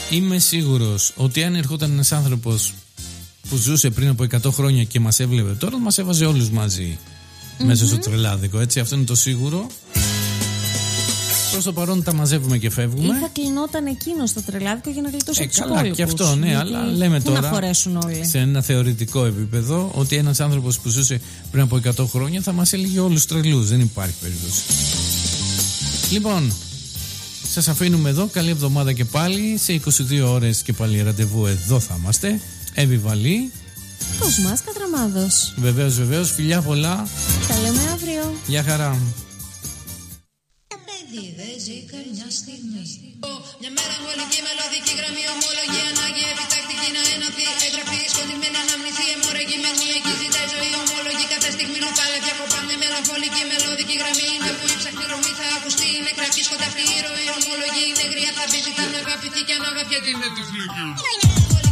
Είμαι σίγουρος ότι αν ερχόταν ένας άνθρωπος που ζούσε πριν από 100 χρόνια και μας έβλεπε τώρα, μας έβαζε όλους μαζί μέσα στο τρελάδικο, έτσι, αυτό είναι το σίγουρο. Προς το παρόν τα μαζεύουμε και φεύγουμε. Ή θα κλεινόταν εκείνο στο τρελάδικο για να γλιτώσει τους καλά, υπόλοιπους. και αυτό, ναι, αλλά λέμε τώρα να χωρέσουν όλοι. Σε ένα θεωρητικό επίπεδο ότι ένας άνθρωπος που ζούσε πριν από 100 χρόνια θα μας έλεγε όλους τρελούς. Δεν υπάρχει περίπτωση. Λοιπόν, σας αφήνουμε εδώ. Καλή εβδομάδα και πάλι. Σε 22 ώρες και πάλι ραντεβού εδώ θα είμαστε. Εβιβαλή. Κοσμάς Κατραμάδος. Βεβαίως, βεβαίως. Φιλιά πολλά. Τα λέμε αύριο. Γεια χαρά. Μια μελαγχολική μελωδική γραμμή, ομολογία, ανάγκη, επιτακτική να ενωθεί. Εγγραφή, σκοτεινή να αναμνηθεί, αιμορραγή, μελαγχολική, ζητάει ζωή, ομολογή. Κάθε στιγμή νοπάλε, διακοπά μια μελαγχολική μελωδική γραμμή. Είναι που η ψαχνή ρομή θα ακουστεί, είναι κραυγή, σκοταφή, ροή, ομολογή. Είναι γριά, θα μπει, ζητάνε αγαπητή και αν αγαπιέται είναι τυφλή.